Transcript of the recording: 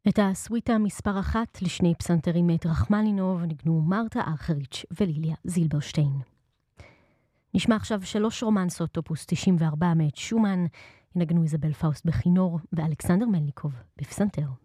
את הסוויטה מספר 1 לשני פסנתרים מאת רחמנינוב ניגנו מרתה ארכריץ' וליליה זילברשטיין. נשמע עכשיו 3 רומנסות אופוס 94 מאת שומן, ינגנו איזבל פאוסט בכינור ואלכסנדר מלניקוב בפסנתר.